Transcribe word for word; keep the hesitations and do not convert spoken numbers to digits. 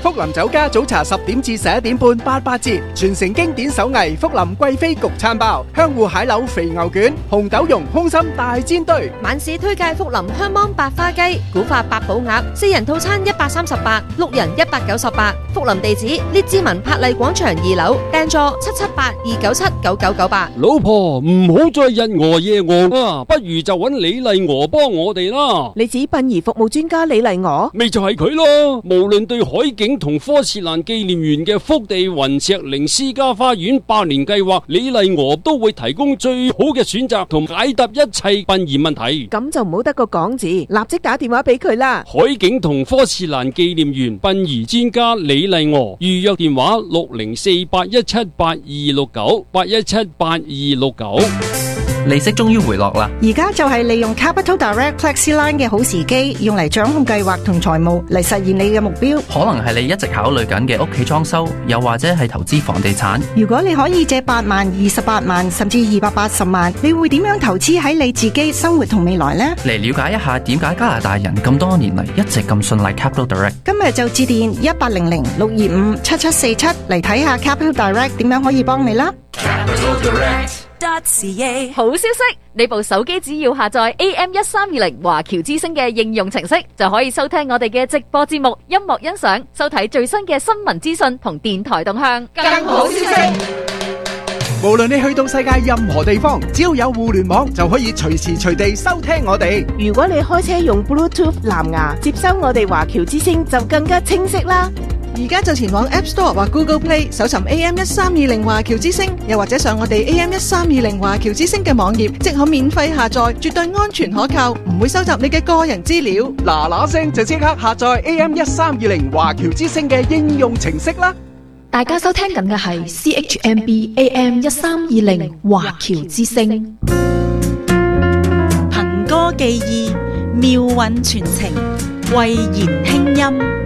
福林酒家早茶十點至十一點半八八折，傳承經典手藝福林貴妃焗餐包、香芋蟹柳肥牛卷、紅豆蓉空心大煎堆。 晚市推介福林香芒百花雞、古法八寶鴨，四人套餐一百三十八，六人一百九十八。福林地址：列治文柏麗廣場二樓，訂座七七八二九七九九九八。 老婆唔好再日餓夜餓啊，不如就揾李麗娥幫我哋啦。 你指殯儀服務專家李麗娥？ 咪就係佢咯。無論對海景同科切蘭紀念園嘅福地雲石靈私家花園百年計劃，李麗娥都會提供最好嘅選擇同解答一切殯儀問題。 咁就唔好得個講字，立即打電話俾佢啦。 海景同科切蘭紀念園殯儀專家李麗娥，預約電話六零四八一七八二六九八一七八二六九。 利息終於回落啦！ 而家就係利用 Capital Direct FlexiLine 嘅好時機，用嚟掌控計劃同財務，嚟實現你嘅目標。 可能係你一直考慮緊嘅屋企裝修，又或者係投資房地產。 如果你可以借八萬、二十八萬，甚至二百八十萬，你會點樣投資喺你自己生活同未來呢？ 嚟了解一下點解加拿大人咁多年嚟一直咁信賴 Capital Direct。 今日就致電一八零零六二五七七四七嚟睇下 Capital Direct 點樣可以幫你啦。 好消息，你部手機只要下載 A M 一三二零華僑之聲嘅應用程式，就可以收聽我哋嘅直播節目、音樂欣賞、收睇最新嘅新聞資訊同電台動向。 更好消息，無論你去到世界任何地方，只要有互聯網，就可以隨時隨地收聽我哋。 如果你開車用 Bluetooth 藍牙接收我哋華僑之聲，就更加清晰啦。 而家就前往 App Store 或 Google Play 搜尋 A M 一三二零華僑之聲，又或者上我哋 A M 一三二零華僑之聲嘅網頁，即可免費下載，絕對安全可靠，唔會收集你嘅個人資料。 嗱嗱聲就即刻下載 A M 一三二零華僑之聲嘅應用程式啦！ 大家收聽緊嘅係 C H M B A M 一三二零華僑之聲， 憑歌寄意，妙韻傳情，慧言輕音。